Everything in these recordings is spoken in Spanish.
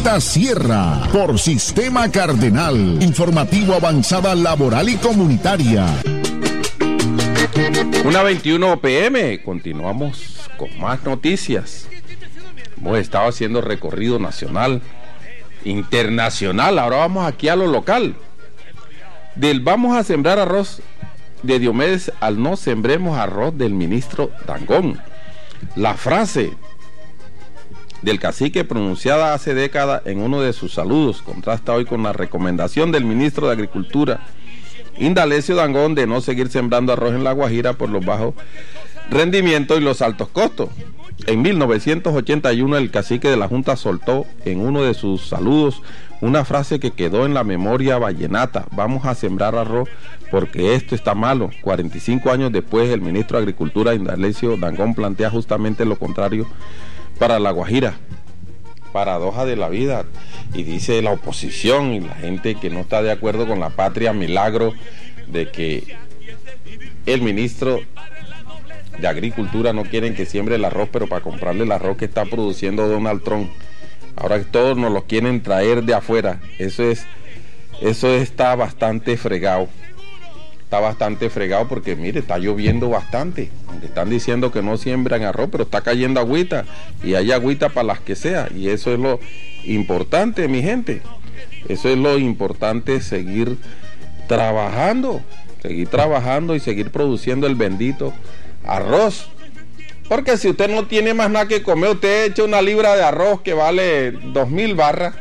Quinta Sierra, por Sistema Cardenal, informativo Avanzada Laboral y Comunitaria. 1:21 p.m. Continuamos con más noticias. Hemos estado haciendo recorrido nacional, internacional. Ahora vamos aquí a lo local. Del vamos a sembrar arroz de Diomedes al no sembremos arroz del ministro Dangond. La frase del cacique pronunciada hace décadas en uno de sus saludos contrasta hoy con la recomendación del ministro de Agricultura, Indalecio Dangond, de no seguir sembrando arroz en La Guajira por los bajos rendimientos y los altos costos. En 1981 el cacique de la Junta soltó en uno de sus saludos una frase que quedó en la memoria vallenata: vamos a sembrar arroz porque esto está malo. 45 años después el ministro de Agricultura, Indalecio Dangond, plantea justamente lo contrario para La Guajira. Paradoja de la vida. Y dice la oposición y la gente que no está de acuerdo con la patria milagro de que el ministro de Agricultura no quieren que siembre el arroz, pero para comprarle el arroz que está produciendo Donald Trump. Ahora todos nos lo quieren traer de afuera. Eso está bastante fregado. Está bastante fregado porque mire, está lloviendo bastante. Están diciendo que no siembran arroz, pero está cayendo agüita, y hay agüita para las que sea, y eso es lo importante, mi gente. Eso es lo importante, seguir trabajando y seguir produciendo el bendito arroz. Porque si usted no tiene más nada que comer, usted echa una libra de arroz que vale 2.000 barras.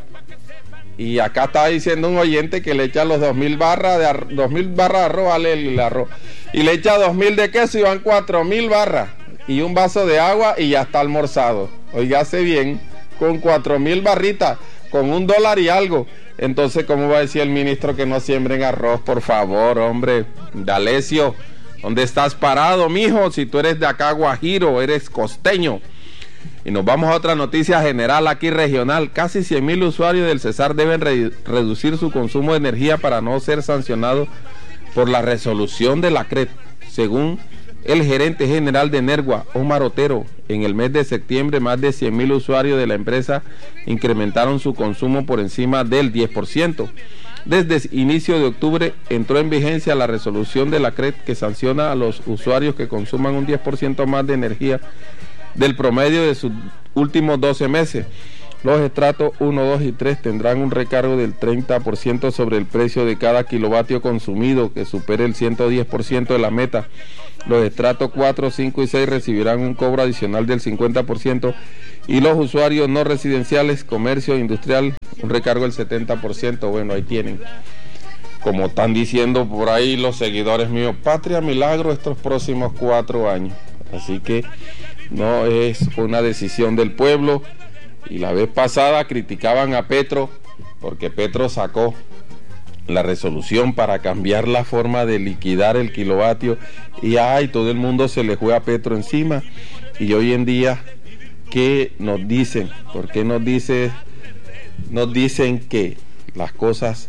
Y acá está diciendo un oyente que le echa los 2.000 barras de arroz, vale el arroz. Y le echa 2.000 de queso y van 4.000 barras. Y un vaso de agua y ya está almorzado. Óigase bien, con 4.000 barritas, con $1 y algo. Entonces, ¿cómo va a decir el ministro que no siembren arroz? Por favor, hombre. Indalecio, ¿dónde estás parado, mijo? Si tú eres de acá, guajiro, eres costeño. Y nos vamos a otra noticia general aquí regional. Casi 100.000 usuarios del Cesar deben reducir su consumo de energía para no ser sancionados por la resolución de la CREC. Según el gerente general de Energua, Omar Otero, en el mes de septiembre más de 100.000 usuarios de la empresa incrementaron su consumo por encima del 10%. Desde inicio de octubre entró en vigencia la resolución de la CREC que sanciona a los usuarios que consuman un 10% más de energía del promedio de sus últimos 12 meses. Los estratos 1, 2 y 3 tendrán un recargo del 30% sobre el precio de cada kilovatio consumido que supere el 110% de la meta. Los estratos 4, 5 y 6 recibirán un cobro adicional del 50%, y los usuarios no residenciales, comercio industrial, un recargo del 70%. Bueno, ahí tienen, como están diciendo por ahí los seguidores míos, patria milagro estos próximos 4 años. Así que no es una decisión del pueblo. Y la vez pasada criticaban a Petro porque Petro sacó la resolución para cambiar la forma de liquidar el kilovatio, y todo el mundo se le fue a Petro encima. Y hoy en día, ¿qué nos dicen? ¿Por qué nos dicen que las cosas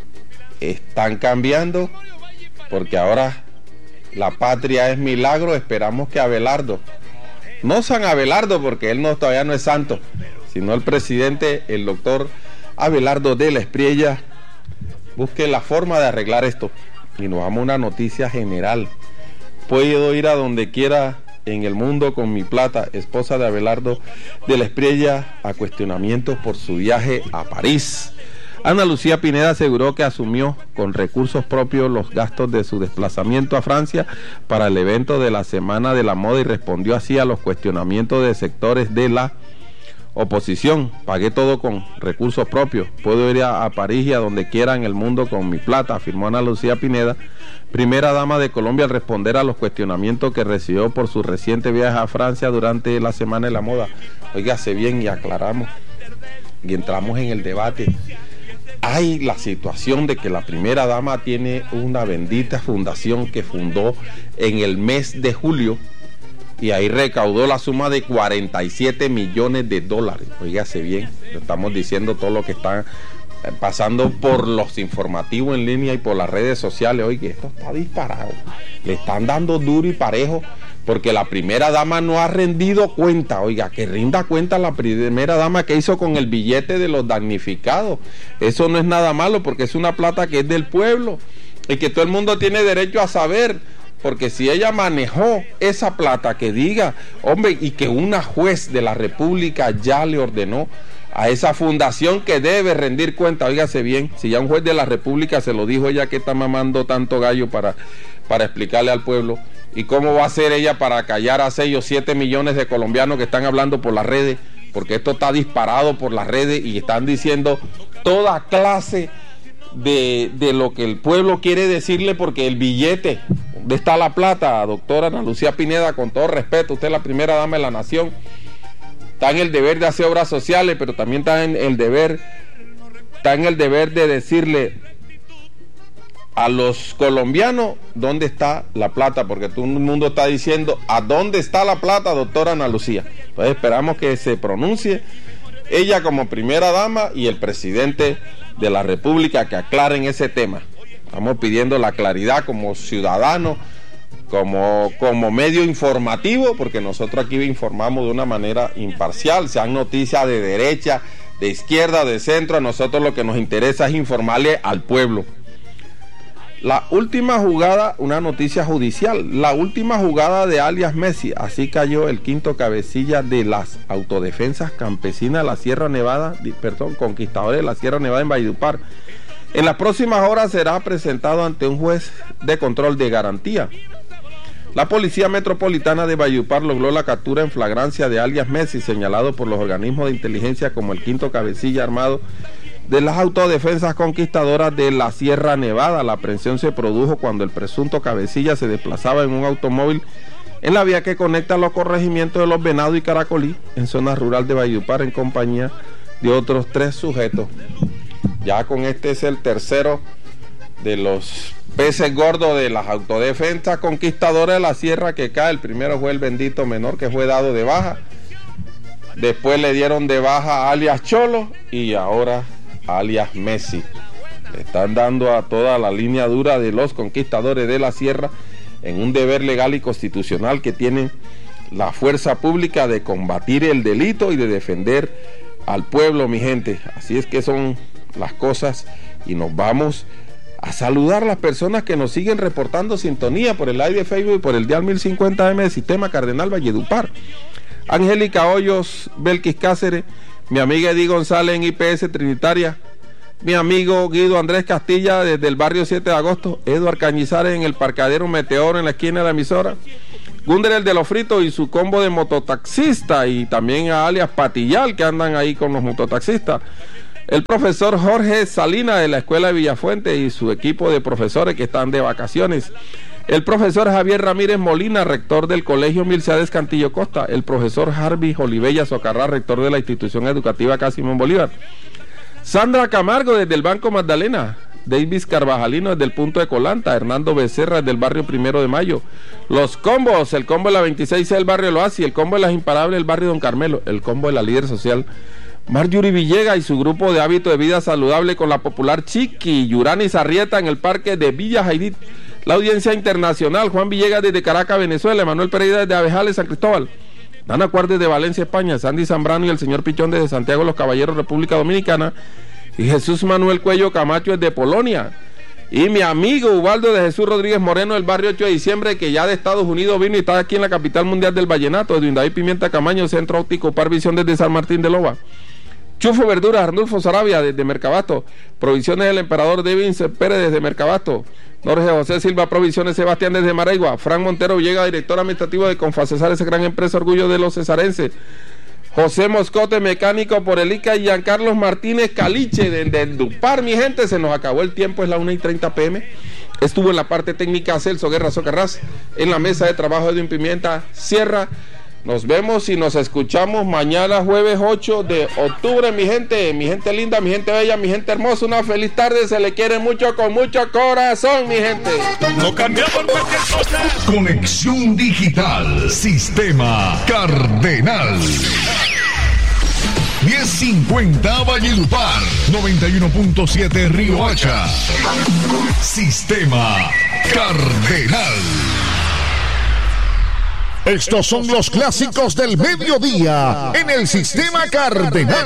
están cambiando? Porque ahora la patria es milagro. Esperamos que Abelardo, no San Abelardo, porque él todavía no es santo, sino el presidente, el doctor Abelardo de la Espriella, busque la forma de arreglar esto. Y nos vamos a una noticia general. Puedo ir a donde quiera en el mundo con mi plata. Esposa de Abelardo de la Espriella a cuestionamientos por su viaje a París. Ana Lucía Pineda aseguró que asumió con recursos propios los gastos de su desplazamiento a Francia para el evento de la Semana de la Moda, y respondió así a los cuestionamientos de sectores de la oposición. Pagué todo con recursos propios. Puedo ir a París y a donde quiera en el mundo con mi plata, afirmó Ana Lucía Pineda, primera dama de Colombia, al responder a los cuestionamientos que recibió por su reciente viaje a Francia durante la Semana de la Moda. Óigase bien, y aclaramos y entramos en el debate. Hay la situación de que la primera dama tiene una bendita fundación que fundó en el mes de julio, y ahí recaudó la suma de $47 millones. Óigase bien, estamos diciendo todo lo que está pasando por los informativos en línea y por las redes sociales. Oye, esto está disparado. Le están dando duro y parejo porque la primera dama no ha rendido cuenta. Oiga, que rinda cuenta la primera dama que hizo con el billete de los damnificados. Eso no es nada malo, porque es una plata que es del pueblo y que todo el mundo tiene derecho a saber, porque si ella manejó esa plata, que diga, hombre, y que una juez de la República ya le ordenó a esa fundación que debe rendir cuenta. Óigase bien, si ya un juez de la República se lo dijo, ella que está mamando tanto gallo para explicarle al pueblo. ¿Y cómo va a ser ella para callar a 6 o 7 millones de colombianos que están hablando por las redes? Porque esto está disparado por las redes y están diciendo toda clase de lo que el pueblo quiere decirle, porque el billete, ¿dónde está la plata? Doctora Ana Lucía Pineda, con todo respeto, usted es la primera dama de la nación, está en el deber de hacer obras sociales, pero también está en el deber de decirle a los colombianos dónde está la plata, porque todo el mundo está diciendo ¿a dónde está la plata, doctora Ana Lucía? Entonces esperamos que se pronuncie ella como primera dama y el presidente de la República, que aclaren ese tema. Estamos pidiendo la claridad como ciudadanos, como medio informativo, porque nosotros aquí informamos de una manera imparcial, sean noticias de derecha, de izquierda, de centro. A nosotros lo que nos interesa es informarle al pueblo. La última jugada, una noticia judicial, la última jugada de alias Messi, así cayó el quinto cabecilla de las autodefensas campesinas de la Sierra Nevada, conquistadores de la Sierra Nevada en Valledupar. En las próximas horas será presentado ante un juez de control de garantía. La Policía Metropolitana de Valledupar logró la captura en flagrancia de alias Messi, señalado por los organismos de inteligencia como el quinto cabecilla armado de las autodefensas conquistadoras de la Sierra Nevada. La aprehensión se produjo cuando el presunto cabecilla se desplazaba en un automóvil en la vía que conecta los corregimientos de Los Venados y Caracolí, en zona rural de Valledupar, en compañía de otros 3 sujetos. Ya con este es el tercero de los peces gordos de las autodefensas conquistadoras de la Sierra que cae. El primero fue el bendito menor, que fue dado de baja. Después le dieron de baja a alias Cholo y ahora alias Messi. Le están dando a toda la línea dura de los conquistadores de la Sierra en un deber legal y constitucional que tiene la fuerza pública de combatir el delito y de defender al pueblo, mi gente. Así es que son las cosas, y nos vamos a saludar a las personas que nos siguen reportando sintonía por el live de Facebook y por el dial 1050M de Sistema Cardenal Valledupar. Angélica Hoyos, Belkis Cáceres, mi amiga Edith González en IPS Trinitaria, mi amigo Guido Andrés Castilla desde el barrio 7 de agosto, Eduard Cañizares en el parqueadero Meteor en la esquina de la emisora, Gunder el de los fritos y su combo de mototaxista, y también a alias Patillal que andan ahí con los mototaxistas, el profesor Jorge Salinas de la Escuela de Villafuente y su equipo de profesores que están de vacaciones, el profesor Javier Ramírez Molina, rector del Colegio Milciades Cantillo Costa, el profesor Harvey Olivella Socarrá, rector de la institución educativa Casimón Bolívar, Sandra Camargo desde el Banco Magdalena, Davis Carvajalino desde el Punto de Colanta, Hernando Becerra desde el barrio 1 de Mayo, los combos, el combo de la 26 del barrio Loazi, el combo de las Imparables del barrio Don Carmelo, el combo de la líder social Marjorie Villega y su grupo de hábito de vida saludable con la popular Chiqui, Yurani Sarrieta en el parque de Villa Jairit, la audiencia internacional, Juan Villegas desde Caracas, Venezuela, Emanuel Pereira desde Abejales, San Cristóbal, Dana Cuardes de Valencia, España, Sandy Zambrano y el señor Pichón desde Santiago Los Caballeros, República Dominicana, y Jesús Manuel Cuello Camacho desde Polonia, y mi amigo Ubaldo de Jesús Rodríguez Moreno del barrio 8 de diciembre, que ya de Estados Unidos vino y está aquí en la capital mundial del vallenato, Edwin David Pimienta Camaño, Centro Óptico Parvisión desde San Martín de Loba, Chufo Verduras, Arnulfo Sarabia desde Mercabasto, Provisiones del Emperador Devin Pérez desde Mercabasto, Jorge José Silva Provisiones Sebastián desde Maraigua, Frank Montero Villega, director administrativo de Confacesar, esa gran empresa orgullo de los cesarenses, José Moscote, mecánico por el ICA, y Giancarlos Martínez Caliche desde Dupar. Mi gente, se nos acabó el tiempo, es la 1:30 p.m. Estuvo en la parte técnica Celso Guerra Socarrás, en la mesa de trabajo Edwin Pimienta Sierra. Nos vemos y nos escuchamos mañana jueves 8 de octubre, mi gente linda, mi gente bella, mi gente hermosa. Una feliz tarde, se le quiere mucho con mucho corazón, mi gente. No cambiamos cualquier cosa. Conexión Digital, Sistema Cardenal. 1050 Valledupar, 91.7 Río Hacha. Sistema Cardenal. Estos son los clásicos del mediodía en el Sistema Cardenal.